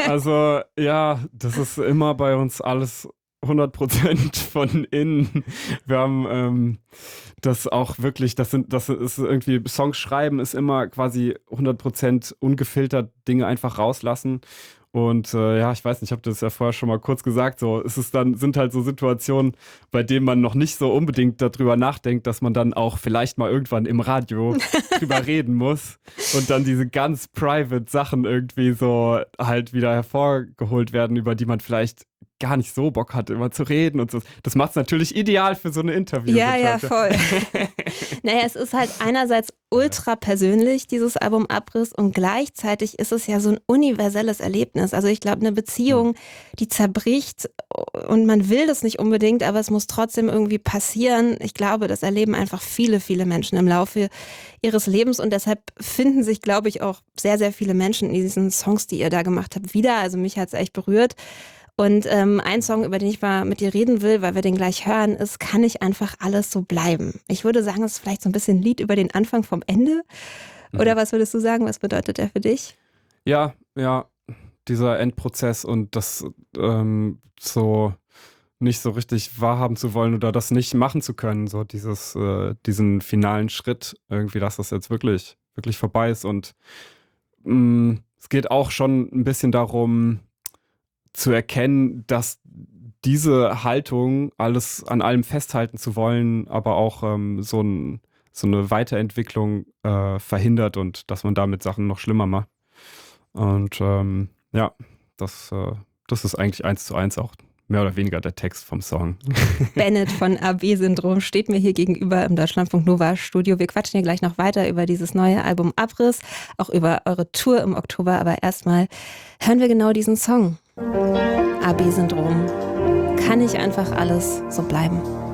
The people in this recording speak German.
Also ja, das ist immer bei uns alles 100% von innen. Wir haben das auch wirklich, das ist irgendwie, Songs schreiben ist immer quasi 100% ungefiltert, Dinge einfach rauslassen. Und ja, ich weiß nicht, ich habe das ja vorher schon mal kurz gesagt, so sind halt so Situationen, bei denen man noch nicht so unbedingt darüber nachdenkt, dass man dann auch vielleicht mal irgendwann im Radio drüber reden muss und dann diese ganz private Sachen irgendwie so halt wieder hervorgeholt werden, über die man vielleicht gar nicht so Bock hat, immer zu reden und so. Das macht es natürlich ideal für so eine Interview-Situation. Ja, voll. Naja, es ist halt einerseits ultra persönlich, dieses Album Abriss, und gleichzeitig ist es ja so ein universelles Erlebnis. Also ich glaube, eine Beziehung, die zerbricht und man will das nicht unbedingt, aber es muss trotzdem irgendwie passieren. Ich glaube, das erleben einfach viele, viele Menschen im Laufe ihres Lebens und deshalb finden sich, glaube ich, auch sehr, sehr viele Menschen in diesen Songs, die ihr da gemacht habt, wieder. Also mich hat es echt berührt. Und ein Song, über den ich mal mit dir reden will, weil wir den gleich hören, ist Kann nicht einfach alles so bleiben? Ich würde sagen, es ist vielleicht so ein bisschen ein Lied über den Anfang vom Ende. Oder was würdest du sagen? Was bedeutet der für dich? Ja, dieser Endprozess und das so nicht so richtig wahrhaben zu wollen oder das nicht machen zu können, so diesen finalen Schritt irgendwie, dass das jetzt wirklich, wirklich vorbei ist. Und es geht auch schon ein bisschen darum, zu erkennen, dass diese Haltung, alles an allem festhalten zu wollen, aber auch so eine Weiterentwicklung verhindert und dass man damit Sachen noch schlimmer macht. Und ja, das ist eigentlich 1:1 auch mehr oder weniger der Text vom Song. Bennett von AB-Syndrom steht mir hier gegenüber im Deutschlandfunk Nova Studio. Wir quatschen hier gleich noch weiter über dieses neue Album Abriss, auch über eure Tour im Oktober. Aber erstmal hören wir genau diesen Song. AB-Syndrom. Kann nicht einfach alles so bleiben?